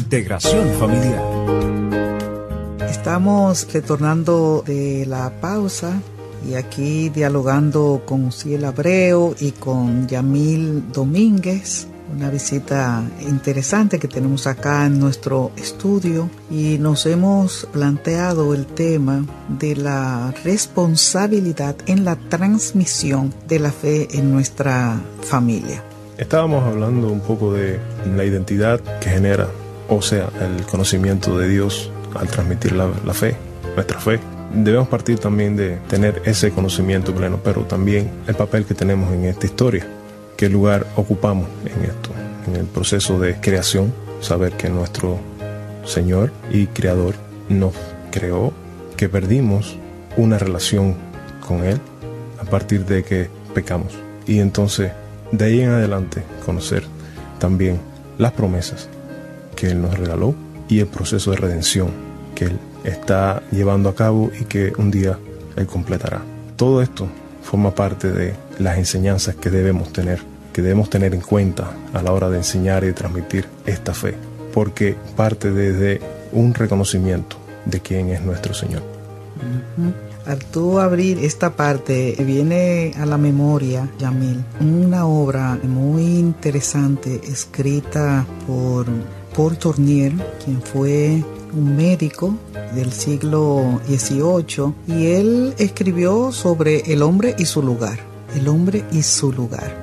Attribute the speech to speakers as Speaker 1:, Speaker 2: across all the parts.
Speaker 1: Integración Familiar.
Speaker 2: Estamos retornando de la pausa y aquí dialogando con Uziel Abreu y con Yamil Domínguez. Una visita interesante que tenemos acá en nuestro estudio y nos hemos planteado el tema de la responsabilidad en la transmisión de la fe en nuestra familia.
Speaker 3: Estábamos hablando un poco de la identidad que genera, o sea, el conocimiento de Dios al transmitir la fe, nuestra fe. Debemos partir también de tener ese conocimiento pleno, pero también el papel que tenemos en esta historia. ¿Qué lugar ocupamos en esto? En el proceso de creación, saber que nuestro Señor y Creador nos creó, que perdimos una relación con Él a partir de que pecamos. Y entonces, de ahí en adelante, conocer también las promesas que Él nos regaló y el proceso de redención que Él está llevando a cabo y que un día Él completará. Todo esto forma parte de las enseñanzas que debemos tener en cuenta a la hora de enseñar y de transmitir esta fe, porque parte desde un reconocimiento de quién es nuestro Señor.
Speaker 2: Al tú abrir esta parte, viene a la memoria, Yamil, una obra muy interesante escrita por Paul Tournier, quien fue un médico del siglo XVIII, y él escribió sobre el hombre y su lugar. El hombre y su lugar.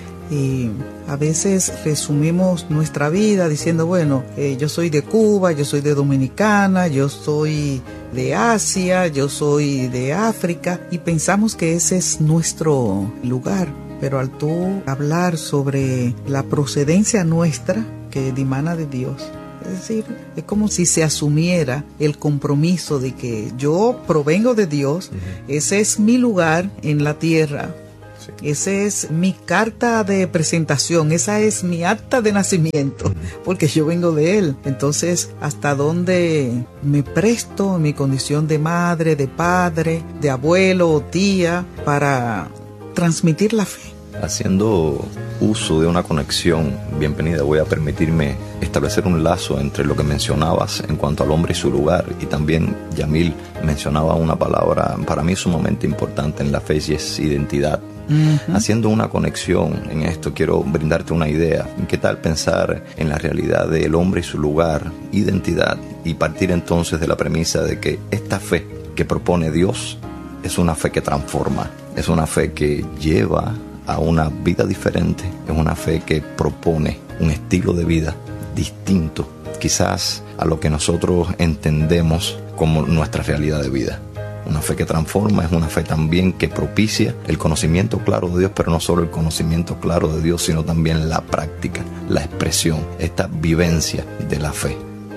Speaker 2: Y a veces resumimos nuestra vida diciendo, bueno, yo soy de Cuba, yo soy de Dominicana, yo soy de Asia, yo soy de África, y pensamos que ese es nuestro lugar. Pero al tú hablar sobre la procedencia nuestra, que dimana de Dios, es decir, es como si se asumiera el compromiso de que yo provengo de Dios, ese es mi lugar en la tierra. Esa es mi carta de presentación, esa es mi acta de nacimiento, porque yo vengo de Él. Entonces, ¿hasta dónde me presto en mi condición de madre, de padre, de abuelo o tía para transmitir la fe?
Speaker 4: Haciendo uso de una conexión, bienvenida, voy a permitirme establecer un lazo entre lo que mencionabas en cuanto al hombre y su lugar, y también Yamil mencionaba una palabra para mí sumamente importante en la fe, y es identidad. Haciendo una conexión en esto, quiero brindarte una idea. ¿Qué tal pensar en la realidad del hombre y su lugar, identidad, y partir entonces de la premisa de que esta fe que propone Dios es una fe que transforma, es una fe que lleva a una vida diferente, es una fe que propone un estilo de vida distinto quizás a lo que nosotros entendemos como nuestra realidad de vida? Una fe que transforma, es una fe también que propicia el conocimiento claro de Dios, pero no solo el conocimiento claro de Dios, sino también la práctica, la expresión, esta vivencia de la fe.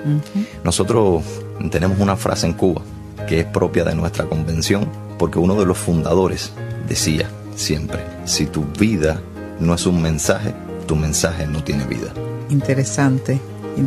Speaker 4: Nosotros tenemos una frase en Cuba que es propia de nuestra convención, porque uno de los fundadores decía siempre: si tu vida no es un mensaje, tu mensaje no tiene vida.
Speaker 2: Interesante.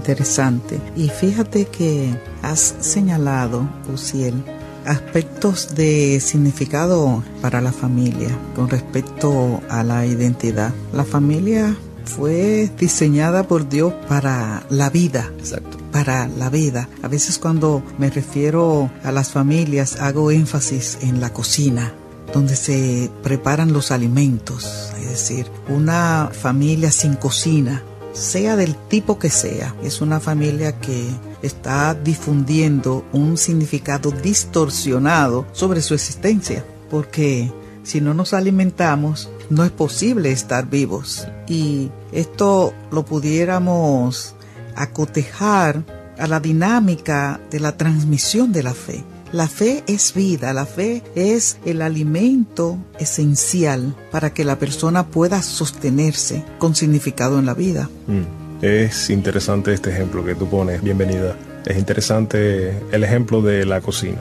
Speaker 2: Y fíjate que has señalado, Uziel, aspectos de significado para la familia con respecto a la identidad. La familia fue diseñada por Dios para la vida.
Speaker 4: Exacto.
Speaker 2: Para la vida. A veces cuando me refiero a las familias hago énfasis en la cocina, donde se preparan los alimentos. Es decir, una familia sin cocina, sea del tipo que sea, es una familia que está difundiendo un significado distorsionado sobre su existencia, porque si no nos alimentamos, no es posible estar vivos. Y esto lo pudiéramos acotejar a la dinámica de la transmisión de la fe. La fe es vida, la fe es el alimento esencial para que la persona pueda sostenerse con significado en la vida.
Speaker 3: Es interesante este ejemplo que tú pones, bienvenida. Es interesante el ejemplo de la cocina.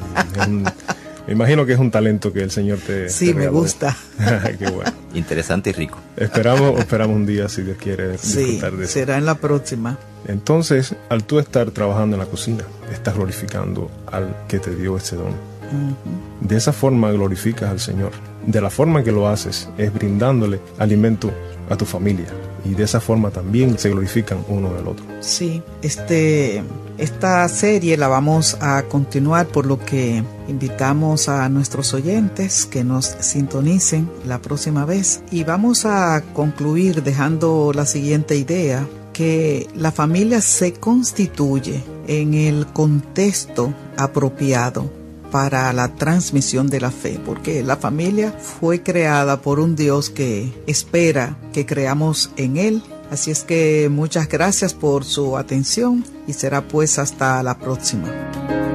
Speaker 3: Me imagino que es un talento que el Señor te
Speaker 2: Sí,
Speaker 3: te
Speaker 2: me gusta.
Speaker 3: Qué bueno.
Speaker 4: Interesante y rico.
Speaker 3: Esperamos un día, si Dios quiere, disfrutar de eso.
Speaker 2: Sí, será en la próxima.
Speaker 3: Entonces, al tú estar trabajando en la cocina, estás glorificando al que te dio ese don. De esa forma glorificas al Señor. De la forma que lo haces es brindándole alimento a tu familia. y de esa forma también se glorifican uno del otro.
Speaker 2: Sí, esta serie la vamos a continuar, por lo que invitamos a nuestros oyentes que nos sintonicen la próxima vez, y vamos a concluir dejando la siguiente idea: que la familia se constituye en el contexto apropiado para la transmisión de la fe, porque la familia fue creada por un Dios que espera que creamos en Él. Así es que muchas gracias por su atención y será pues hasta la próxima.